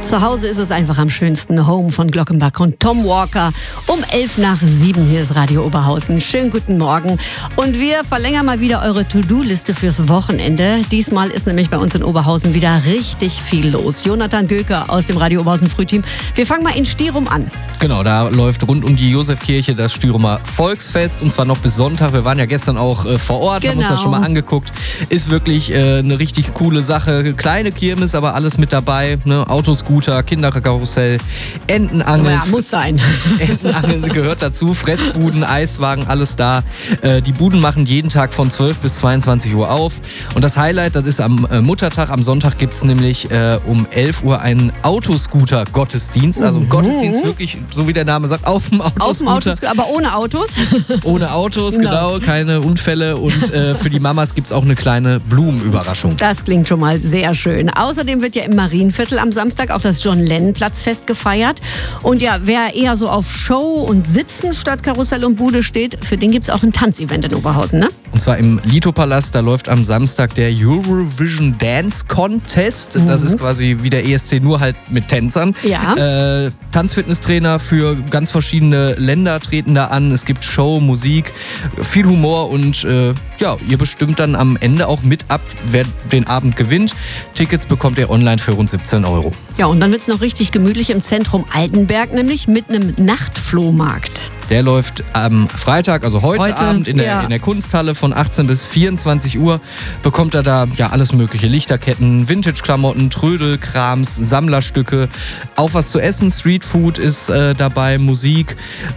Zu Hause ist es einfach am schönsten. Home von Glockenbach und Tom Walker. Um 6:55 hier ist Radio Oberhausen. Schönen guten Morgen. Und wir verlängern mal wieder eure To-Do-Liste fürs Wochenende. Diesmal ist nämlich bei uns in Oberhausen wieder richtig viel los. Jonathan Göker aus dem Radio Oberhausen Frühteam. Wir fangen mal in Stierum an. Genau, da läuft rund um die Josefkirche das Stierumer Volksfest. Und zwar noch bis Sonntag. Wir waren ja gestern auch vor Ort, haben uns das schon mal angeguckt. Ist wirklich eine richtig coole Sache. Kleine Kirmes, aber alles mit dabei. Ne? Autoscooter, Kinderkarussell, Entenangeln. Ja, muss sein. Entenangeln gehört dazu. Fressbuden, Eiswagen, alles da. Die Buden machen jeden Tag von 12 bis 22 Uhr auf. Und das Highlight, das ist am Muttertag. Am Sonntag gibt es nämlich um 11 Uhr einen Autoscooter-Gottesdienst. Also ein Gottesdienst wirklich, so wie der Name sagt, auf dem Autoscooter. Auf dem Autoscooter, aber ohne Autos. Ohne Autos, genau. Keine Unfälle. Und für die Mamas gibt es auch eine kleine Blumenüberraschung. Das klingt schon mal sehr schön. Außerdem wird ja im Marienviertel am Samstag auch das John-Lennon-Platzfest gefeiert. Und ja, wer eher so auf Show und Sitzen statt Karussell und Bude steht, für den gibt es auch ein Tanzevent in Oberhausen, ne? Und zwar im Lito-Palast, da läuft am Samstag der Eurovision Dance Contest. Das ist quasi wie der ESC, nur halt mit Tänzern. Ja. Tanzfitnesstrainer für ganz verschiedene Länder treten da an. Es gibt Show, Musik, viel Humor und ihr bestimmt dann am Ende auch mit ab, wer den Abend gewinnt. Tickets bekommt ihr online für rund 17 €. Ja, und dann wird es noch richtig gemütlich im Zentrum Altenberg, nämlich mit einem Nachtflohmarkt. Der läuft am Freitag, also heute Abend in der Kunsthalle von 18 bis 24 Uhr. Bekommt er da alles mögliche. Lichterketten, Vintage-Klamotten, Trödelkrams, Sammlerstücke. Auch was zu essen, Streetfood ist dabei, Musik.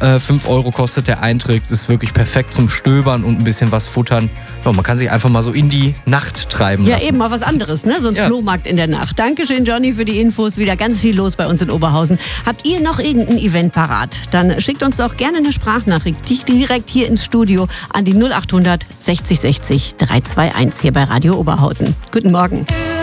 5 € kostet der Eintritt. Ist wirklich perfekt zum Stöbern und ein bisschen was futtern. Ja, man kann sich einfach mal so in die Nacht treiben lassen. Ja, eben mal was anderes, ne? So ein Flohmarkt in der Nacht. Dankeschön, Johnny, für die Infos. Wieder ganz viel los bei uns in Oberhausen. Habt ihr noch irgendein Event parat? Dann schickt uns doch gerne eine Sprachnachricht direkt hier ins Studio an die 0800 60 60 321 hier bei Radio Oberhausen. Guten Morgen.